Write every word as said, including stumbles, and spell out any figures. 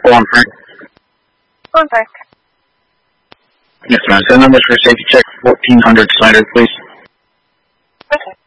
Go on, Frank. Go on, Frank. Yes, ma'am. Send numbers for safety check fourteen hundred Snyder, please. Okay.